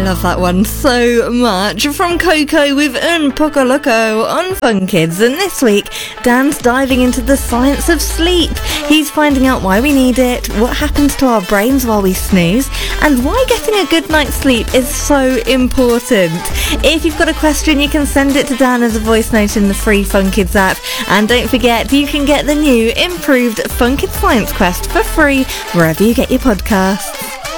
love that one so much. From Coco with Un Poco Loco on Fun Kids. And this week, Dan's diving into the science of sleep. He's finding out why we need it, what happens to our brains while we snooze, and why getting a good night's sleep is so important. If you've got a question, you can send it to Dan as a voice note in the free Fun Kids app. And don't forget, you can get the new improved Fun Kids Science Quest for free wherever you get your podcasts.